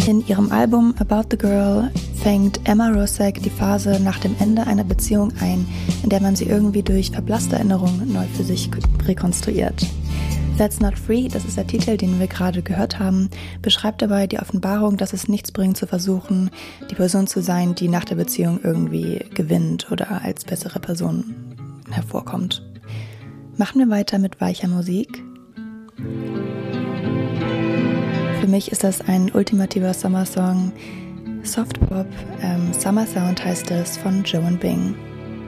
In ihrem Album About the Girl fängt Emma Rosek die Phase nach dem Ende einer Beziehung ein, in der man sie irgendwie durch verblasste Erinnerungen neu für sich rekonstruiert. That's Not Free, das ist der Titel, den wir gerade gehört haben, beschreibt dabei die Offenbarung, dass es nichts bringt zu versuchen, die Person zu sein, die nach der Beziehung irgendwie gewinnt oder als bessere Person hervorkommt. Machen wir weiter mit weicher Musik. Für mich ist das ein ultimativer Sommersong. Softpop, Summer Sound heißt es, von Joan Bing.